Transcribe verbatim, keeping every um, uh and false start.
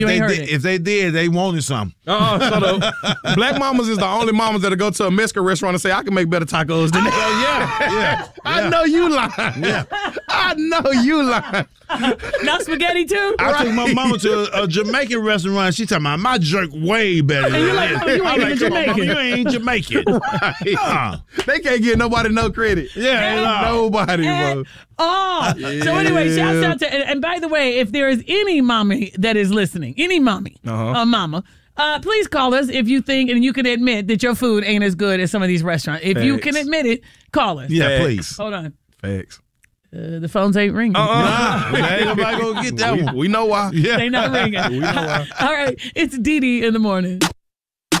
You They ain't heard did, it. if they did, they wanted some. Uh-uh, so the black mamas is the only mamas that'll go to a Mexican restaurant and say, I can make better tacos than that. Oh, yeah, yeah. I know you lying. Yeah. I know you lying. Not spaghetti too? I took my mama to a, a Jamaican restaurant. She talking about my jerk way better than And you're like, this. "Mama, you I'm ain't even like, "Come on, Mama, Jamaican." you ain't Jamaican. Right. Uh, They can't give nobody no credit. yeah, Ain't no. nobody, Eh, bro. Oh, so anyway, shouts out to, and, and by the way, if there is any mommy that is listening, any mommy, Uh-huh. uh, mama, uh, please call us if you think and you can admit that your food ain't as good as some of these restaurants. If you can Facts. admit it, call us. Yeah, Facts. please. Hold on. Facts. Uh, the phones ain't ringing. Nah, ain't nobody gonna get that we, one. we know why. Yeah. They not ringing. We know why. All right, it's Dee Dee in the morning.